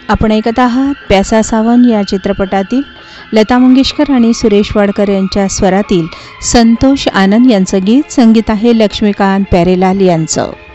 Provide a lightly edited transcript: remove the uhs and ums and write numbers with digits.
आपण ऐकत आहात प्यासा सावन या चित्रपटातील लता मंगेशकर आणि सुरेश वाडकर यांच्या स्वरातील संतोष आनंद यांचं गीत. संगीत आहे लक्ष्मीकांत प्यारेलाल यांचं.